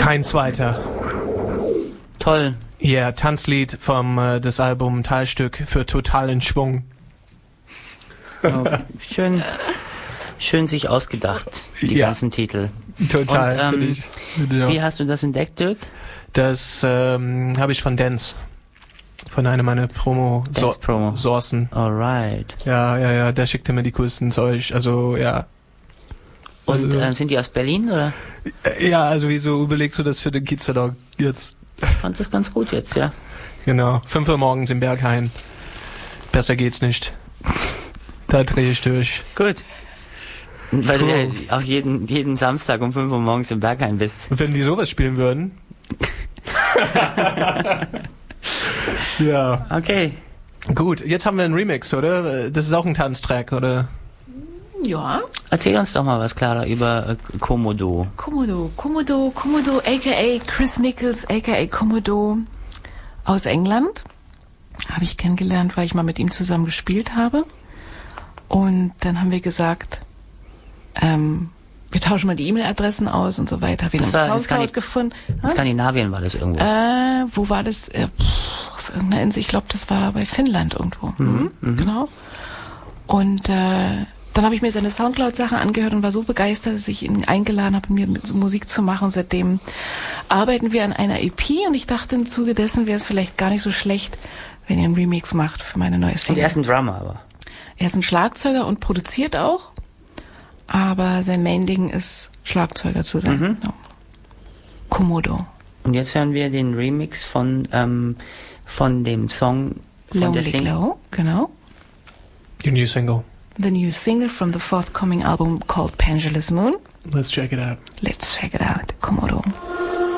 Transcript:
Kein zweiter. Toll. Ja, Tanzlied vom das Album Teilstück für totalen Schwung. Oh, schön sich ausgedacht, die ganzen Titel. Total. Und, wie hast du das entdeckt, Dirk? Das habe ich von Dance. Von einer meiner Promo-Sourcen. Alright. Ja, der schickte mir die coolsten Zeug, also ja. Und sind die aus Berlin, oder? Ja, also wieso überlegst du das für den Kiezerdog jetzt? Ich fand das ganz gut jetzt, ja. Genau, 5 Uhr morgens im Berghain. Besser geht's nicht. Da drehe ich durch. Gut. Weil du ja auch jeden Samstag um 5 Uhr morgens im Berghain bist. Und wenn die sowas spielen würden? Ja. Okay. Gut, jetzt haben wir einen Remix, oder? Das ist auch ein Tanztrack, oder? Ja. Erzähl uns doch mal was, Clara, über Komodo. Komodo, aka Chris Nichols, aka Komodo aus England. Habe ich kennengelernt, weil ich mal mit ihm zusammen gespielt habe. Und dann haben wir gesagt, wir tauschen mal die E-Mail-Adressen aus und so weiter. Wir haben Soundcloud gefunden. In Skandinavien war das irgendwo. Wo war das? Auf irgendeiner Insel. Ich glaube, das war bei Finnland irgendwo. Genau. Und dann habe ich mir seine Soundcloud-Sachen angehört und war so begeistert, dass ich ihn eingeladen habe, mir Musik zu machen. Seitdem arbeiten wir an einer EP und ich dachte, im Zuge dessen wäre es vielleicht gar nicht so schlecht, wenn ihr einen Remix macht für meine neue Single. Und er ist ein Drummer, aber. Er ist ein Schlagzeuger und produziert auch, aber sein Main-Ding ist, Schlagzeuger zu sein. Genau. Komodo. Und jetzt hören wir den Remix von dem Song von Lonely der Single. Glow, genau. Your new single. The new single from the forthcoming album called Pendulous Moon. Let's check it out. Let's check it out.